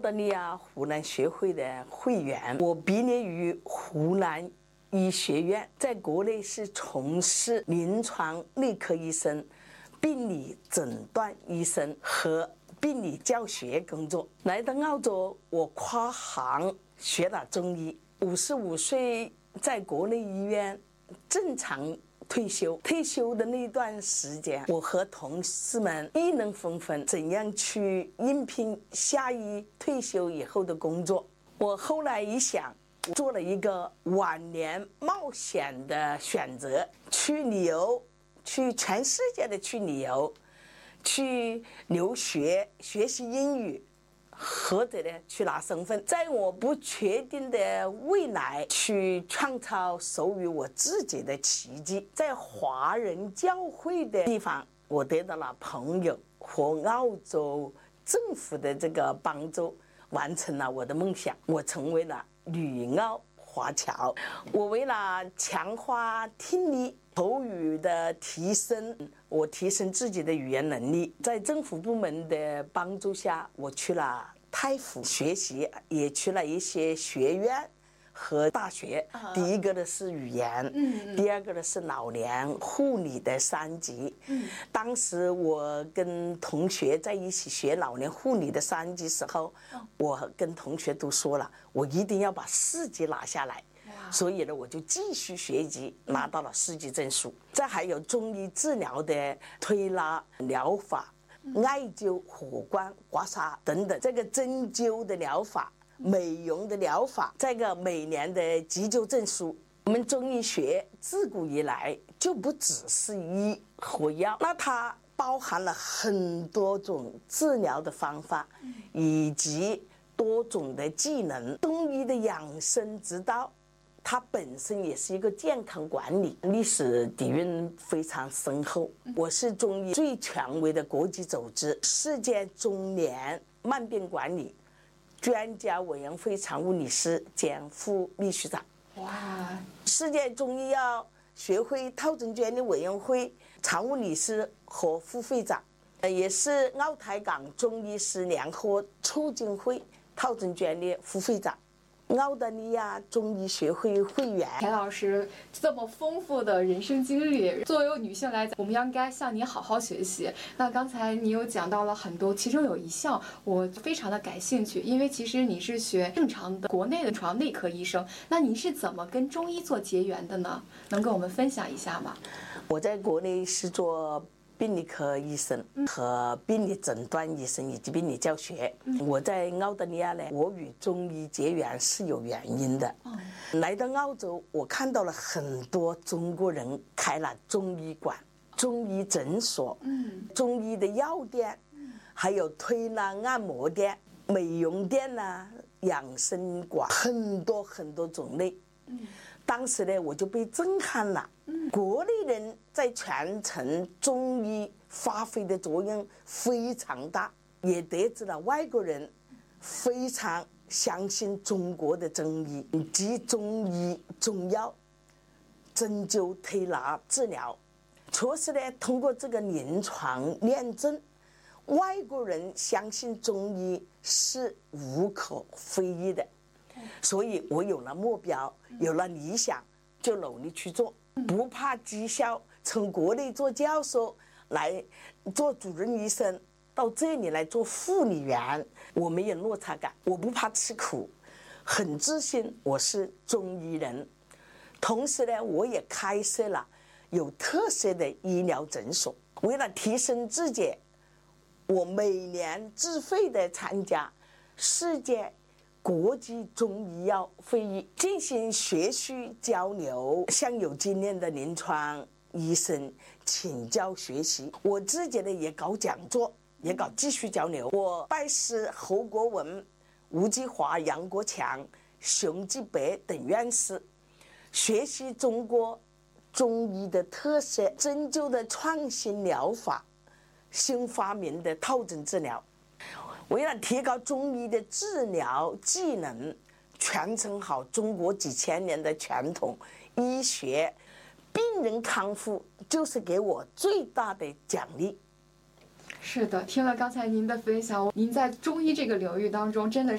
澳大利亚湖南学会的会员，我毕业于湖南医学院，在国内是从事临床内科医生、病理诊断医生和病理教学工作。来到澳洲，我跨行学了中医，55岁在国内医院正常退休的那段时间，我和同事们议论纷纷，怎样去应聘下一退休以后的工作。我后来一想，做了一个晚年冒险的选择，去旅游，去全世界的去旅游，去留学，学习英语，或者呢去拿身份，在我不确定的未来去创造属于我自己的奇迹。在华人教会的地方，我得到了朋友和澳洲政府的这个帮助，完成了我的梦想。我成为了旅澳华侨。我为了强化听力口语的提升，我提升自己的语言能力，在政府部门的帮助下，我去了泰府学习，也去了一些学院和大学。第一个的是语言，第二个的是老年护理的3级。当时我跟同学在一起学老年护理的3级时候，我跟同学都说了，我一定要把4级拿下来。所以呢，我就继续学习，拿到了4级证书。再还有中医治疗的推拿疗法、艾灸、火光、刮痧等等，这个针灸的疗法、美容的疗法，这个每年的急救证书。我们中医学自古以来就不只是医和药，那它包含了很多种治疗的方法，以及多种的技能。中医的养生之道，它本身也是一个健康管理，历史底蕴非常深厚。我是中医最权威的国际组织世界中年慢病管理专家委员会常务理事兼副秘书长。哇！世界中医药学会套证监理委员会常务理事和副会长，也是澳台港中医师联合促进会套证监理副会长。澳大利亚中医学会会员。 田老师这么丰富的人生经历，作为女性来讲，我们应该向你好好学习。那刚才你有讲到了很多，其中有一项我非常的感兴趣，因为其实你是学正常的国内的床内科医生，那你是怎么跟中医做结缘的呢？能跟我们分享一下吗？ 我在国内是做病理科医生和病理诊断医生以及病理教学。我在澳大利亚呢，我与中医结缘是有原因的。来到澳洲，我看到了很多中国人开了中医馆、中医诊所、中医的药店，还有推拿按摩店、美容店呐、养生馆，很多很多种类。当时呢，我就被震撼了。国内人在传承中医发挥的作用非常大，也得知了外国人非常相信中国的中医及中医中药、针灸、推拿治疗。确实呢，通过这个临床验证，外国人相信中医是无可非议的。所以我有了目标，有了理想，就努力去做，不怕绩效。从国内做教授来做主任医生，到这里来做护理员，我没有落差感，我不怕吃苦，很自信我是中医人。同时呢，我也开设了有特色的医疗诊所。为了提升自己，我每年自费的参加世界国际中医药会议，进行学术交流，向有经验的临床医生请教学习。我自己呢也搞讲座，也搞继续交流。我拜师侯国文、吴继华、杨国强、熊继北等院士，学习中国中医的特色、针灸的创新疗法、新发明的套证治疗。为了提高中医的治疗技能，传承好中国几千年的传统医学，病人康复就是给我最大的奖励。 是的，听了刚才您的分享，您在中医这个领域当中真的